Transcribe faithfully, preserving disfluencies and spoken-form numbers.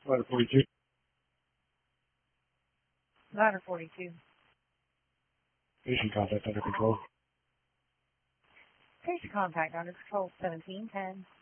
Ladder forty-two. Ladder forty-two. Patient contact under control. Patient contact under control seventeen ten.